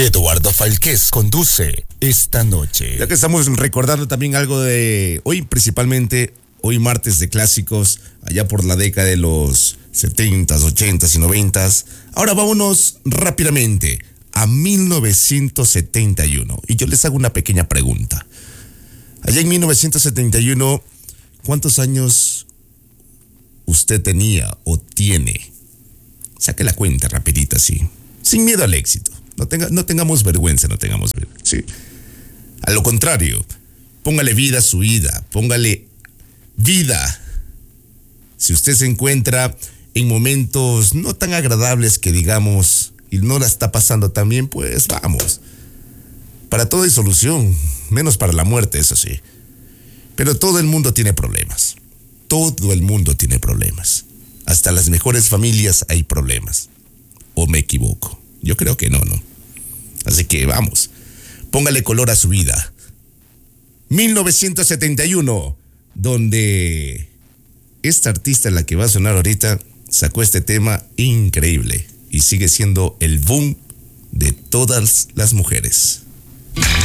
Eduardo Falqués conduce esta noche. Ya que estamos recordando también algo de hoy, principalmente hoy martes de clásicos, allá por la década de los 70s, 80s y 90s. Ahora vámonos rápidamente a 1971. Y yo les hago una pequeña pregunta. Allá en 1971, ¿cuántos años usted tenía o tiene? Saque la cuenta rapidita, así. Sin miedo al éxito. No tengamos vergüenza, sí. A lo contrario, póngale vida a su vida, póngale vida. Si usted se encuentra en momentos no tan agradables que digamos y no la está pasando tan bien, pues vamos. Para todo hay solución, menos para la muerte, eso sí. Pero todo el mundo tiene problemas. Todo el mundo tiene problemas. Hasta las mejores familias hay problemas. ¿O me equivoco? Yo creo que no. Así que vamos, póngale color a su vida. 1971, donde esta artista, la que va a sonar ahorita, sacó este tema increíble y sigue siendo el boom de todas las mujeres.